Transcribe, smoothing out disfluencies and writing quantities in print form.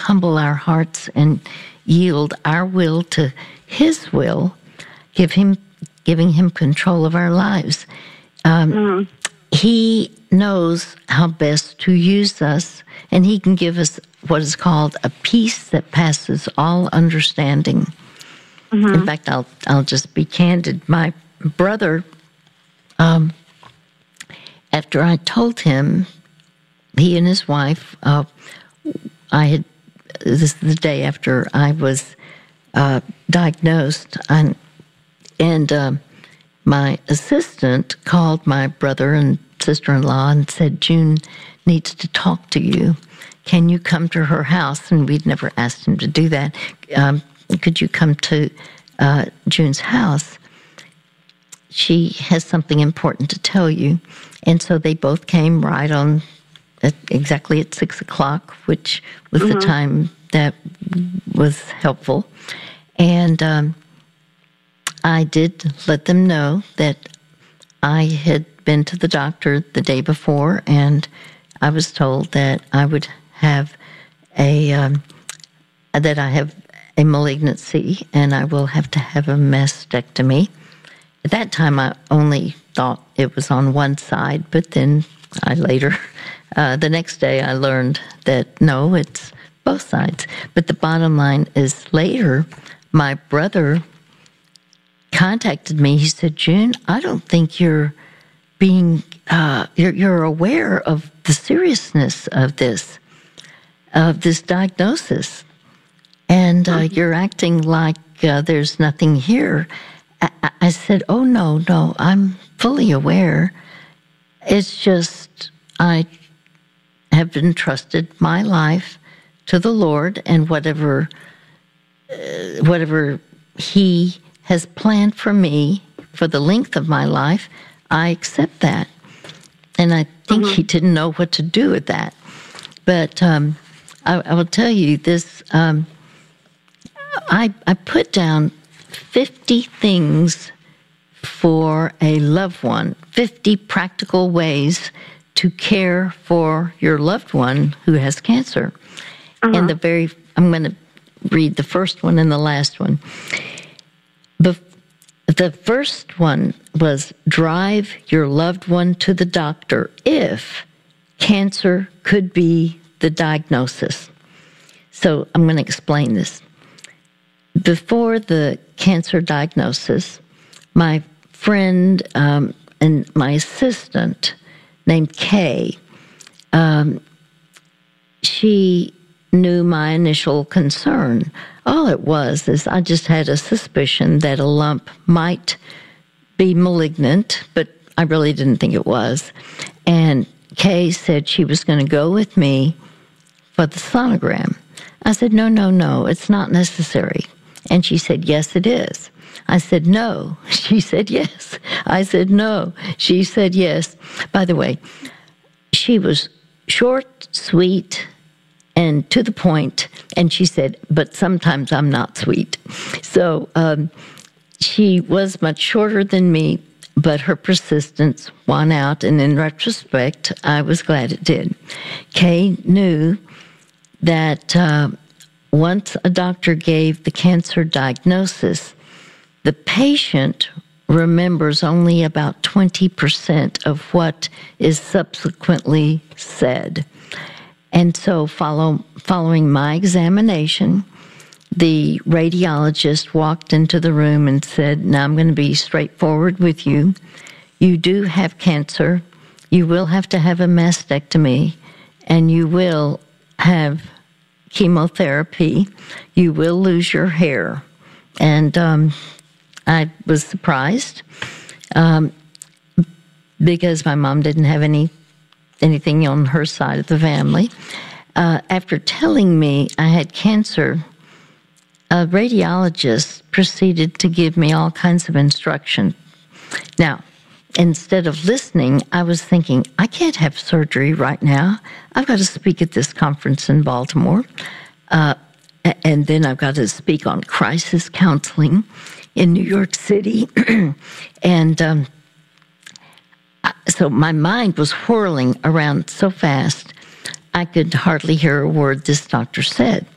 humble our hearts and yield our will to His will, giving Him control of our lives. He knows how best to use us, and He can give us what is called a peace that passes all understanding. In fact, I'll just be candid. My brother, after I told him, he and his wife, this is the day after I was diagnosed, and my assistant called my brother and sister-in-law and said, June needs to talk to you. Can you come to her house? And we'd never asked him to do that. Could you come to June's house? She has something important to tell you. And so they both came right on exactly at 6 o'clock, which was the time that was helpful. And I did let them know that I had been to the doctor the day before, and I was told that I would have that I have a malignancy and I will have to have a mastectomy. At that time, I only thought it was on one side, but then I later, the next day, I learned that no, it's both sides. But the bottom line is later, my brother contacted me. He said, June, I don't think you're being, you're aware of the seriousness of this diagnosis. And you're acting like there's nothing here. I said, oh, no, I'm fully aware. It's just I have entrusted my life to the Lord, and whatever He has planned for me for the length of my life, I accept that. And I think He didn't know what to do with that. But I will tell you this. I put down 50 things for a loved one, 50 practical ways to care for your loved one who has cancer. And I'm going to read the first one and the last one. The first one was drive your loved one to the doctor if cancer could be the diagnosis. So I'm going to explain this. Before the cancer diagnosis, my friend and my assistant named Kay, she knew my initial concern. All it was is I just had a suspicion that a lump might be malignant, but I really didn't think it was. And Kay said she was going to go with me for the sonogram. I said, no, it's not necessary. And she said, yes, it is. I said, no. She said, yes. I said, no. She said, yes. By the way, she was short, sweet, and to the point. And she said, but sometimes I'm not sweet. So she was much shorter than me, but her persistence won out. And in retrospect, I was glad it did. Kay knew that once a doctor gave the cancer diagnosis, the patient remembers only about 20% of what is subsequently said. And so following my examination, the radiologist walked into the room and said, now I'm going to be straightforward with you. You do have cancer. You will have to have a mastectomy, and you will have chemotherapy. You will lose your hair. And I was surprised because my mom didn't have anything on her side of the family. After telling me I had cancer, a radiologist proceeded to give me all kinds of instruction. Now, instead of listening, I was thinking, I can't have surgery right now. I've got to speak at this conference in Baltimore. And then I've got to speak on crisis counseling in New York City. And so my mind was whirling around so fast, I could hardly hear a word this doctor said.